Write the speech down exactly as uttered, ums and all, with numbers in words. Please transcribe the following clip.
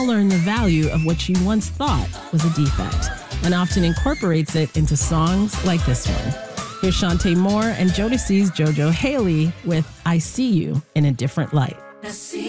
learn the value of what she once thought was a defect and often incorporates it into songs like this one. Here's Shantae Moore and Jodeci's JoJo Haley with I See You in a Different Light.